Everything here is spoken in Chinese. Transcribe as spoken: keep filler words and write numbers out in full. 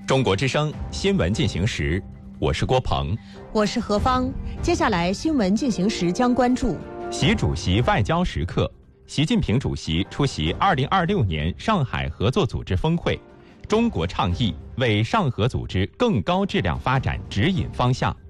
中国之声新闻进行时，我是郭鹏， 我是何芳。接下来新闻进行时将关注： 习主席外交时刻，习近平主席出席二零二六年上海合作组织峰会，中国倡议为上合组织更高质量发展指引方向。